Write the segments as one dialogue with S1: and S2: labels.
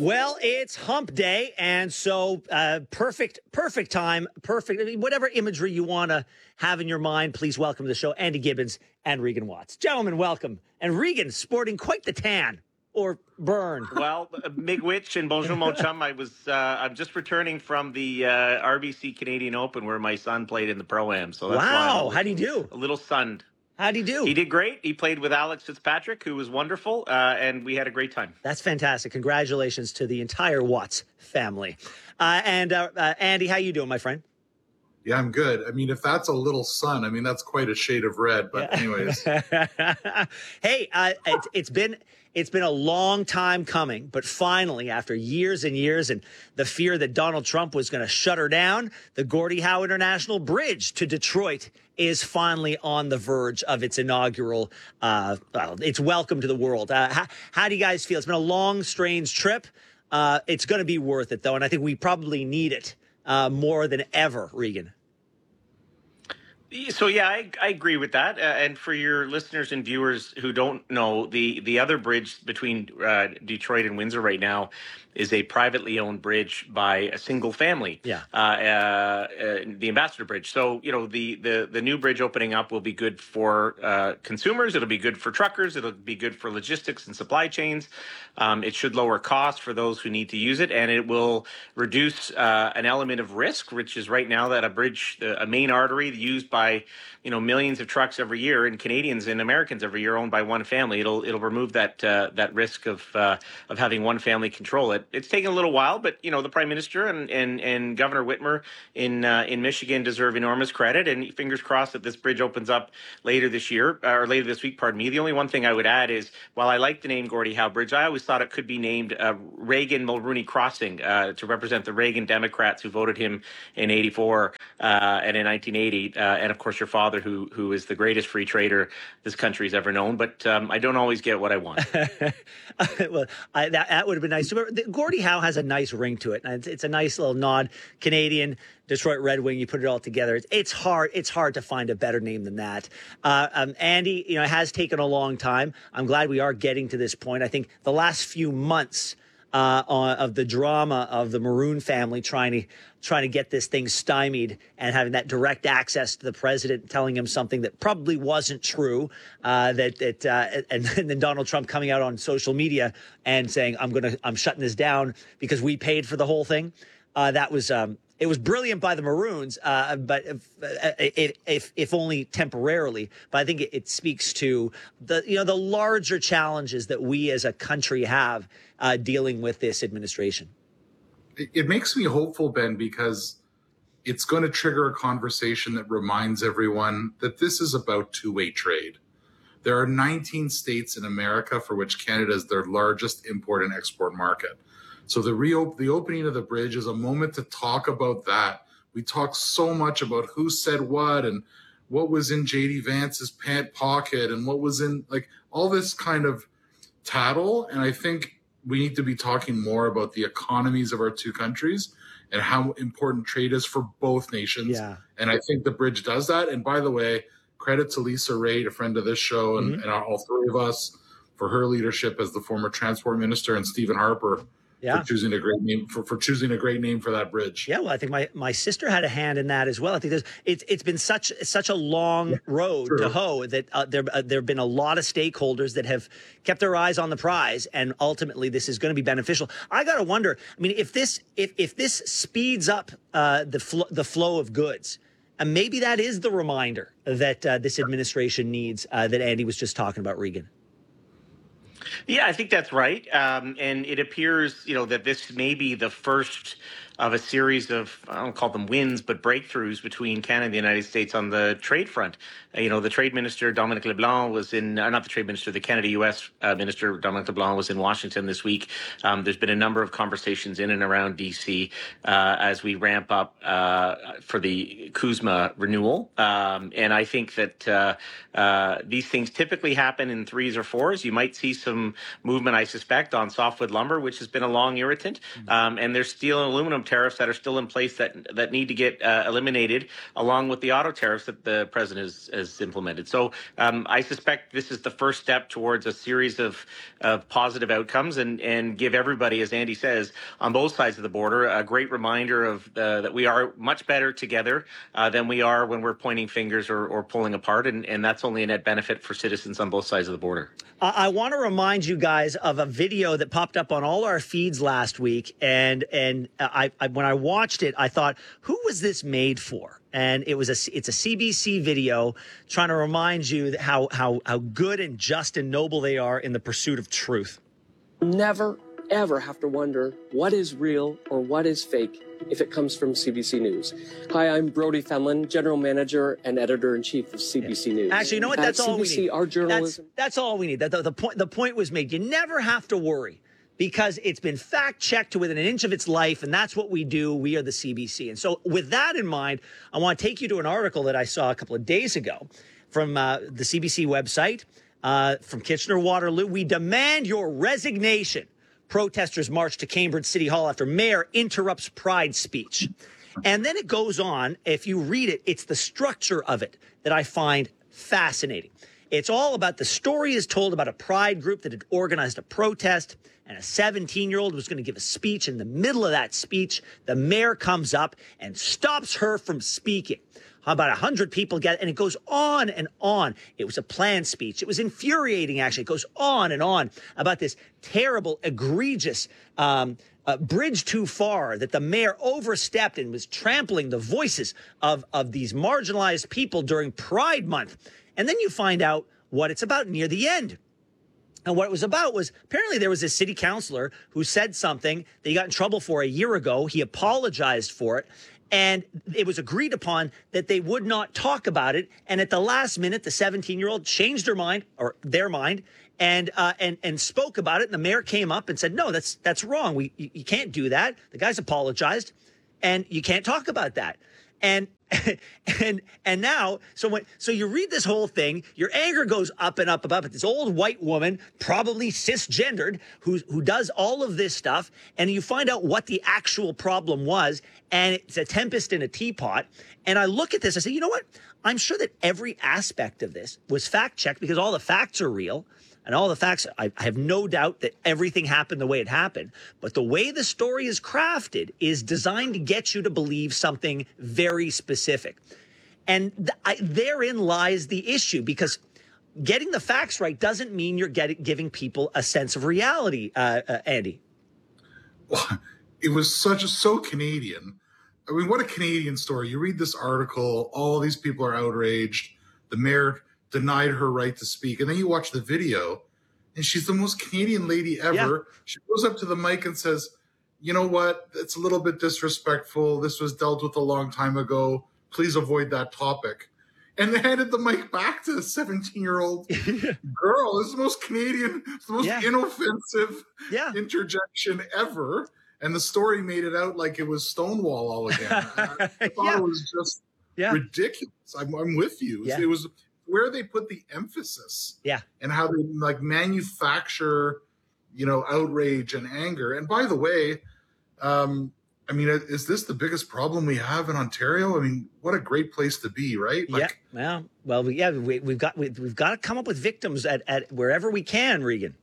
S1: Well, it's hump day, and so perfect time, perfect. I mean, whatever imagery you want to have in your mind, please welcome to the show Andy Gibbons and Regan Watts. Gentlemen, welcome. And Regan sporting quite the tan or burn.
S2: Well, Miigwech and bonjour mon chum. I'm just returning from the RBC Canadian Open where my son played in the Pro-Am. So that's
S1: wow, how'd he do?
S2: A little sunned.
S1: How'd he do?
S2: He did great. He played with Alex Fitzpatrick, who was wonderful, and we had a great time.
S1: That's fantastic. Congratulations to the entire Watts family. Andy, how you doing, my friend?
S3: Yeah, I'm good. I mean, if that's a little sun, I mean, that's quite a shade of red. But anyways.
S1: Hey, it's been a long time coming, but finally, after years and years and the fear that Donald Trump was going to shut her down, the Gordie Howe International Bridge to Detroit is finally on the verge of its inaugural, its welcome to the world. How do you guys feel? It's been a long, strange trip. It's going to be worth it, though, and I think we probably need it more than ever, Regan.
S2: So, yeah, I agree with that. And for your listeners and viewers who don't know, the other bridge between Detroit and Windsor right now is a privately owned bridge by a single family.
S1: Yeah.
S2: The Ambassador Bridge. So, you know, the new bridge opening up will be good for consumers. It'll be good for truckers. It'll be good for logistics and supply chains. It should lower costs for those who need to use it, and it will reduce an element of risk, which is right now that a bridge, a main artery used by millions of trucks every year, and Canadians and Americans every year, owned by one family. It'll remove that risk of having one family control it. It's taken a little while, but the Prime Minister and Governor Whitmer in Michigan deserve enormous credit. And fingers crossed that this bridge opens up later this year or later this week. Pardon me. The only one thing I would add is, while I like the name Gordie Howe Bridge, I always thought it could be named Reagan Mulrooney Crossing to represent the Reagan Democrats who voted him in '84 and in 1980, and of course your father, who is the greatest free trader this country's ever known. But I don't always get what I want.
S1: Well, that would have been nice. Gordie Howe has a nice ring to it. It's a nice little nod. Canadian, Detroit Red Wing, you put it all together. It's hard to find a better name than that. Andy, it has taken a long time. I'm glad we are getting to this point. I think the last few months of the drama of the Maroon family trying to get this thing stymied and having that direct access to the president, telling him something that probably wasn't true, and then Donald Trump coming out on social media and saying, I'm shutting this down because we paid for the whole thing. It was brilliant by the Maroons, but if only temporarily. But I think it speaks to the larger challenges that we as a country have dealing with this administration.
S3: It makes me hopeful, Ben, because it's going to trigger a conversation that reminds everyone that this is about two-way trade. There are 19 states in America for which Canada is their largest import and export market. So the opening of the bridge is a moment to talk about that. We talk so much about who said what and what was in J.D. Vance's pant pocket and what was in all this kind of tattle. And I think we need to be talking more about the economies of our two countries and how important trade is for both nations.
S1: Yeah.
S3: And I think the bridge does that. And by the way, credit to Lisa Raitt, a friend of this show, and all three of us for her leadership as the former transport minister, and Stephen Harper for choosing a great name for choosing a great name for that bridge.
S1: Yeah, well, I think my sister had a hand in that as well. I think it's been such a long road to hoe that there have been a lot of stakeholders that have kept their eyes on the prize, and ultimately this is going to be beneficial. I got to wonder. I mean, if this speeds up the flow of goods, and maybe that is the reminder that this administration needs that Andy was just talking about, Regan.
S2: Yeah, I think that's right. And it appears, that this may be the first of a series of, I don't call them wins, but breakthroughs between Canada and the United States on the trade front. The trade minister, Dominic LeBlanc, was not the trade minister, the Canada-U.S. minister, Dominic LeBlanc, was in Washington this week. There's been a number of conversations in and around D.C. As we ramp up for the CUSMA renewal. And I think that these things typically happen in threes or fours. You might see some movement, I suspect, on softwood lumber, which has been a long irritant. And there's steel and aluminum tariffs that are still in place that need to get eliminated, along with the auto tariffs that the president has implemented. So I suspect this is the first step towards a series of positive outcomes and give everybody, as Andy says, on both sides of the border, a great reminder of that we are much better together than we are when we're pointing fingers or pulling apart. And that's only a net benefit for citizens on both sides of the border.
S1: I want to remind you guys of a video that popped up on all our feeds last week. And I when I watched it, I thought, who was this made for? And it's a CBC video trying to remind you that how good and just and noble they are in the pursuit of truth.
S4: Never, ever have to wonder what is real or what is fake if it comes from CBC News. Hi, I'm Brody Fenlon, General Manager and Editor-in-Chief of CBC News.
S1: Actually, you know what? That's all we need.
S4: Our journalism.
S1: That's all we need. The point was made. You never have to worry, because it's been fact-checked to within an inch of its life, and that's what we do. We are the CBC. And so with that in mind, I want to take you to an article that I saw a couple of days ago from the CBC website, from Kitchener-Waterloo. We demand your resignation. Protesters march to Cambridge City Hall after mayor interrupts pride speech. And then it goes on. If you read it, it's the structure of it that I find fascinating. It's all about the story is told about a pride group that had organized a protest, and a 17-year-old was going to give a speech. In the middle of that speech, the mayor comes up and stops her from speaking. About 100 people get, and it goes on and on. It was a planned speech. It was infuriating, actually. It goes on and on about this terrible, egregious bridge too far that the mayor overstepped and was trampling the voices of these marginalized people during Pride Month. And then you find out what it's about near the end. And what it was about was, apparently there was a city councilor who said something that he got in trouble for a year ago. He apologized for it. And it was agreed upon that they would not talk about it. And at the last minute, the 17-year-old changed their mind, and spoke about it. And the mayor came up and said, no, that's wrong. You can't do that. The guy's apologized, and you can't talk about that. And now, so you read this whole thing, your anger goes up and up about this old white woman, probably cisgendered, who does all of this stuff, and you find out what the actual problem was, and it's a tempest in a teapot. And I look at this, I say, you know what? I'm sure that every aspect of this was fact-checked because all the facts are real. And all the facts, I have no doubt that everything happened the way it happened. But the way the story is crafted is designed to get you to believe something very specific. And therein lies the issue, because getting the facts right doesn't mean you're giving people a sense of reality, Andy.
S3: Well, it was so Canadian. I mean, what a Canadian story. You read this article, all these people are outraged. The mayor denied her right to speak. And then you watch the video, and she's the most Canadian lady ever. Yeah. She goes up to the mic and says, you know what? It's a little bit disrespectful. This was dealt with a long time ago. Please avoid that topic. And they handed the mic back to the 17-year-old girl. This is the most Canadian, the most inoffensive interjection ever. And the story made it out like it was Stonewall all again. I thought it was just ridiculous. I'm with you. It was where they put the emphasis, and how they manufacture, outrage and anger. And by the way, is this the biggest problem we have in Ontario? I mean, what a great place to be, right?
S1: We've got to come up with victims at wherever we can, Regan.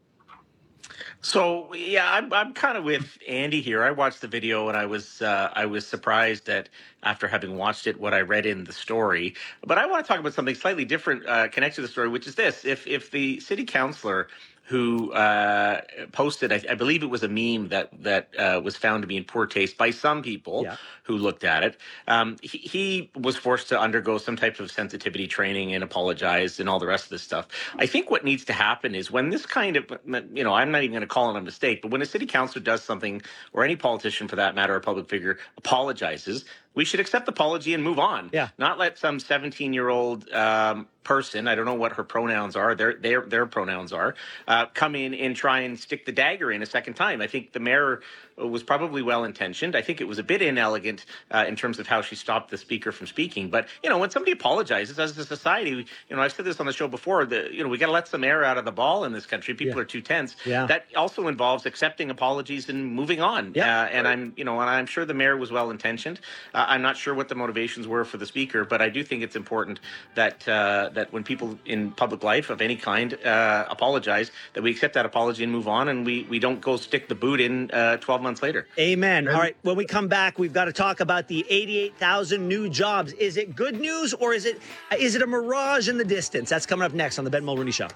S2: So I'm kind of with Andy here. I watched the video and I was surprised at, after having watched it, what I read in the story. But I want to talk about something slightly different connected to the story, which is this: if the city councillor who posted, I believe it was a meme that was found to be in poor taste by some people who looked at it. He was forced to undergo some type of sensitivity training and apologize and all the rest of this stuff. I think what needs to happen is when this kind of, I'm not even going to call it a mistake, but when a city councilor does something, or any politician for that matter, or public figure, apologizes, we should accept the apology and move on.
S1: Yeah.
S2: Not let some 17-year-old person, I don't know what her pronouns are, their pronouns are, come in and try and stick the dagger in a second time. I think the mayor was probably well-intentioned. I think it was a bit inelegant in terms of how she stopped the speaker from speaking. But, when somebody apologizes as a society, I've said this on the show before, we got to let some air out of the ball in this country. People are too tense.
S1: Yeah.
S2: That also involves accepting apologies and moving on.
S1: Yeah.
S2: And I'm sure the mayor was well-intentioned. I'm not sure what the motivations were for the speaker, but I do think it's important that when people in public life of any kind apologize, that we accept that apology and move on, and we don't go stick the boot in 12 months later.
S1: Amen. All right, when we come back, we've got to talk about the 88,000 new jobs. Is it good news, or is it a mirage in the distance? That's coming up next on the Ben Mulroney Show.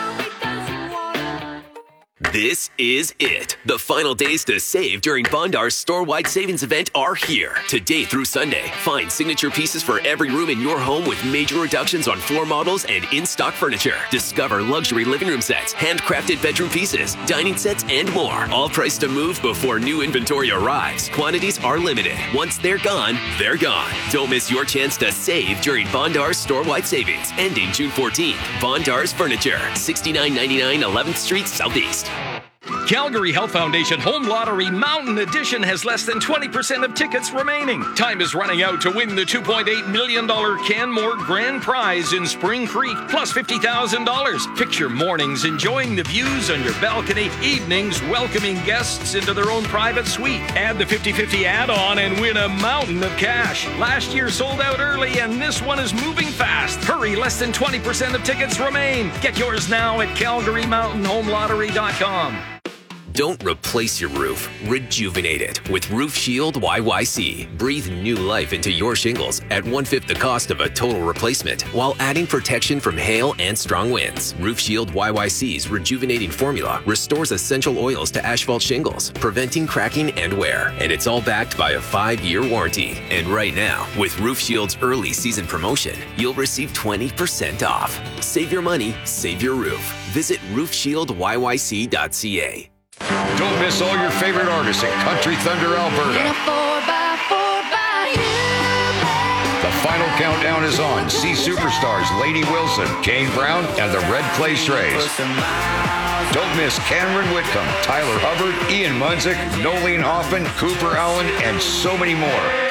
S5: This is it. The final days to save during Bondar's store-wide savings event are here. Today through Sunday, find signature pieces for every room in your home with major reductions on floor models and in-stock furniture. Discover luxury living room sets, handcrafted bedroom pieces, dining sets, and more. All priced to move before new inventory arrives. Quantities are limited. Once they're gone, they're gone. Don't miss your chance to save during Bondar's store-wide savings, ending June 14th. Bondar's Furniture, 6999 11th Street Southeast.
S6: Calgary Health Foundation Home Lottery Mountain Edition has less than 20% of tickets remaining. Time is running out to win the $2.8 million Canmore Grand Prize in Spring Creek, plus $50,000. Picture mornings enjoying the views on your balcony, evenings welcoming guests into their own private suite. Add the 50-50 add-on and win a mountain of cash. Last year sold out early, and this one is moving fast. Hurry, less than 20% of tickets remain. Get yours now at CalgaryMountainHomeLottery.com.
S5: Don't replace your roof. Rejuvenate it with Roof Shield YYC. Breathe new life into your shingles at 1/5 the cost of a total replacement, while adding protection from hail and strong winds. Roof Shield YYC's rejuvenating formula restores essential oils to asphalt shingles, preventing cracking and wear. And it's all backed by a 5-year warranty. And right now, with Roof Shield's early season promotion, you'll receive 20% off. Save your money, save your roof. Visit roofshieldyyc.ca.
S7: Don't miss all your favorite artists at Country Thunder, Alberta. The final countdown is on. See superstars Lady Wilson, Kane Brown, and the Red Clay Strays. Don't miss Cameron Whitcomb, Tyler Hubbard, Ian Munzik, Nolene Hoffman, Cooper Allen, and so many more.